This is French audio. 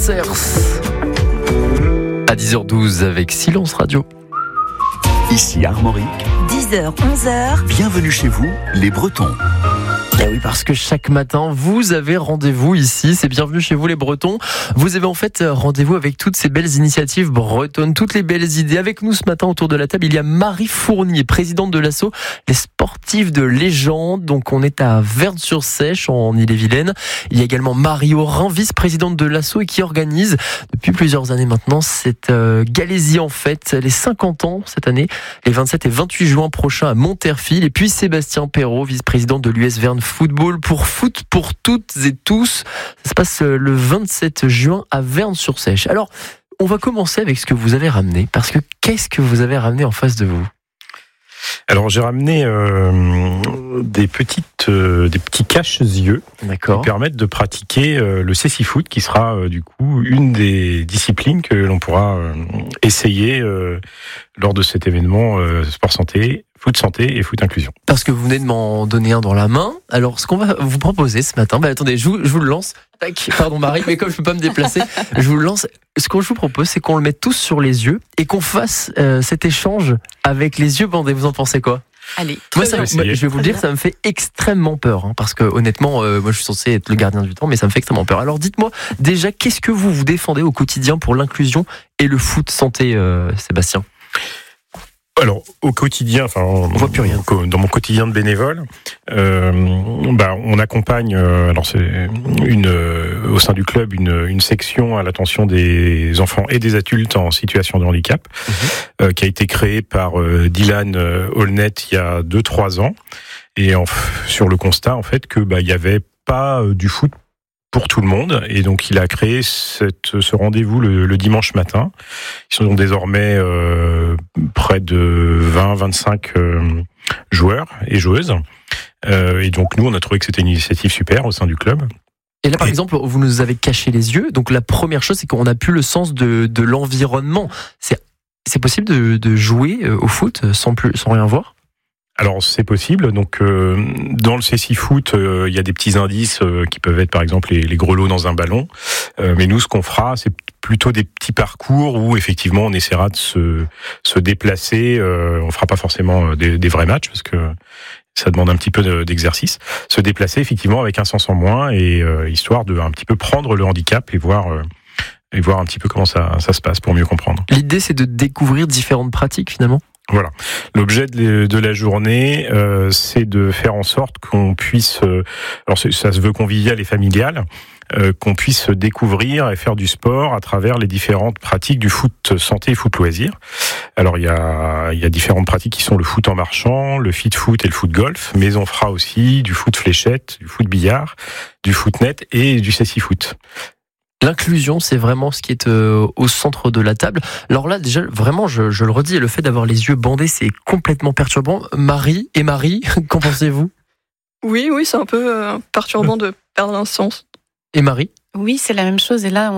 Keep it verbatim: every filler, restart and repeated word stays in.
Dancers à dix heures douze avec Silence Radio. Ici Armorique, dix heures onze heures. Bienvenue chez vous, les Bretons. Eh oui, parce que chaque matin, vous avez rendez-vous ici. C'est bienvenue chez vous, les Bretons. Vous avez en fait rendez-vous avec toutes ces belles initiatives bretonnes, toutes les belles idées. Avec nous ce matin, autour de la table, il y a Marie Fournier, présidente de l'asso Les Sportifs de Légende. Donc, on est à Verne-sur-Sèche, en Ille-et-Vilaine. Il y a également Marie Aurin, vice-présidente de l'asso et qui organise, depuis plusieurs années maintenant, cette euh, Galésie en fête, les cinquante ans cette année, les vingt-sept et vingt-huit juin prochains à Monterfil. Et puis Sébastien Perrault, vice-président de l'U S Verne Football pour foot pour toutes et tous. Ça se passe le vingt-sept juin à Verne-sur-Sèche. Alors, on va commencer avec ce que vous avez ramené, parce que qu'est-ce que vous avez ramené en face de vous ? Alors j'ai ramené euh, des petites, euh, des petits caches-yeux D'accord. qui permettent de pratiquer euh, le cécifoot, qui sera euh, du coup une des disciplines que l'on pourra euh, essayer euh, lors de cet événement euh, sport santé, foot santé et foot inclusion. Parce que vous venez de m'en donner un dans la main. Alors, ce qu'on va vous proposer ce matin, bah attendez, je vous, je vous le lance. Tac, pardon Marie, mais comme je peux pas me déplacer, je vous le lance. Ce que je vous propose, c'est qu'on le mette tous sur les yeux et qu'on fasse euh, cet échange avec les yeux bandés. Vous en pensez quoi ? Allez, Moi, ça, moi, je vais vous le dire, bien. ça me fait extrêmement peur, hein, parce que honnêtement, euh, moi, je suis censé être le gardien du temps, mais ça me fait extrêmement peur. Alors, dites-moi déjà, qu'est-ce que vous vous défendez au quotidien pour l'inclusion et le foot santé, euh, Sébastien ? Alors au quotidien, enfin, on voit plus rien. Dans mon quotidien de bénévole, euh, bah, on accompagne. Euh, alors c'est une euh, au sein du club une, une section à l'attention des enfants et des adultes en situation de handicap, mmh. euh, qui a été créée par euh, Dylan euh, Holnet il y a deux trois ans, et en, sur le constat en fait que bah il y avait pas euh, du foot pour tout le monde, et donc il a créé cette, ce rendez-vous le, le dimanche matin. Ils sont donc désormais euh, près de vingt à vingt-cinq euh, joueurs et joueuses, euh, et donc nous on a trouvé que c'était une initiative super au sein du club. Et là par et... exemple vous nous avez caché les yeux, donc la première chose c'est qu'on n'a plus le sens de, de l'environnement. C'est, c'est possible de, de jouer au foot sans, plus, sans rien voir ? Alors c'est possible. Donc euh, dans le cécifoot, il euh, y a des petits indices euh, qui peuvent être par exemple les, les grelots dans un ballon. Euh, mais nous, ce qu'on fera, c'est plutôt des petits parcours où effectivement on essaiera de se, se déplacer. Euh, on fera pas forcément des, des vrais matchs parce que ça demande un petit peu de, d'exercice. Se déplacer effectivement avec un sens en moins, et euh, histoire de un petit peu prendre le handicap et voir. Euh, et voir un petit peu comment ça, ça se passe pour mieux comprendre. L'idée, c'est de découvrir différentes pratiques finalement. Voilà. L'objet de, de la journée, euh, c'est de faire en sorte qu'on puisse, euh, alors ça se veut convivial et familial, euh, qu'on puisse découvrir et faire du sport à travers les différentes pratiques du foot santé et foot loisir. Alors il y a, il y a différentes pratiques qui sont le foot en marchant, le fit foot et le foot golf, mais on fera aussi du foot fléchette, du foot billard, du foot net et du cécifoot. L'inclusion, c'est vraiment ce qui est euh, au centre de la table. Alors là, déjà, vraiment, je, je le redis, le fait d'avoir les yeux bandés, c'est complètement perturbant. Marie et Marie, qu'en pensez-vous ? Oui, oui, c'est un peu euh, perturbant de perdre un sens. Et Marie ? Oui, c'est la même chose. Et là,